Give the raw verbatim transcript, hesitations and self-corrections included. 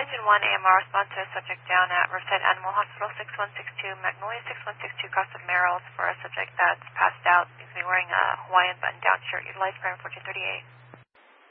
Engine one, A M R, respond to a subject down at Riverside Animal Hospital, six one six two, Magnolia six one six two, cross of Merrills for a subject that's passed out. He's be wearing a Hawaiian button-down shirt. Utilize Prime fourteen thirty-eight.